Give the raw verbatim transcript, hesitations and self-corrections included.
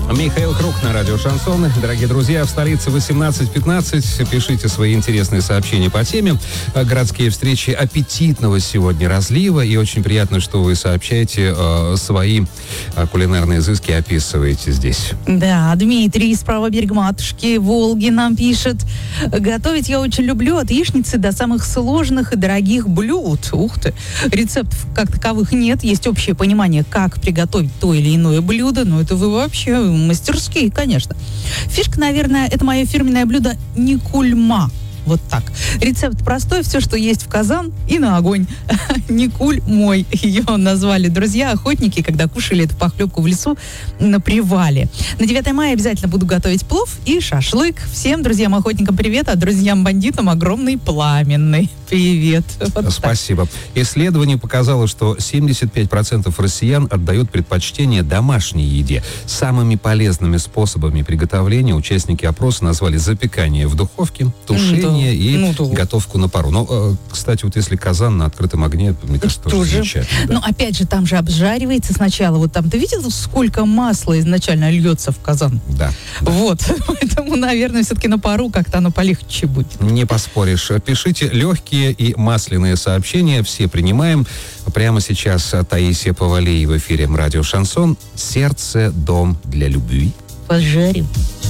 Михаил Круг на радио «Шансон». Дорогие друзья, в столице восемнадцать пятнадцать. Пишите свои интересные сообщения по теме. Городские встречи аппетитного сегодня разлива. И очень приятно, что вы сообщаете э, свои э, кулинарные изыски, описываете здесь. Да, Дмитрий из правого берега Матушки, Волги нам пишет. Готовить я очень люблю от яичницы до самых сложных и дорогих блюд. Ух ты! Рецептов как таковых нет. Есть общее понимание, как приготовить то или иное блюдо. Но это вы вообще... мастерские, конечно. Фишка, наверное, это мое фирменное блюдо никульма. Вот так. Рецепт простой, все, что есть в казан и на огонь. Никуль мой. Ее назвали друзья-охотники, когда кушали эту похлебку в лесу на привале. На девятое мая обязательно буду готовить плов и шашлык. Всем друзьям-охотникам привет, а друзьям-бандитам огромный пламенный привет. Вот Спасибо. Так. Исследование показало, что семьдесят пять процентов россиян отдают предпочтение домашней еде. Самыми полезными способами приготовления участники опроса назвали запекание в духовке, тушение, и ну, то... готовку на пару. Но, кстати, вот если казан на открытом огне, мне кажется, тоже, тоже замечательно. Да. Ну, опять же, там же обжаривается сначала. Вот там, ты видел, сколько масла изначально льется в казан? Да. Вот. Поэтому, наверное, все-таки на пару как-то оно полегче будет. Не поспоришь. Пишите легкие и масляные сообщения. Все принимаем. Прямо сейчас Таисия Повалий в эфире радио «Шансон». «Сердце. Дом для любви». Пожарим.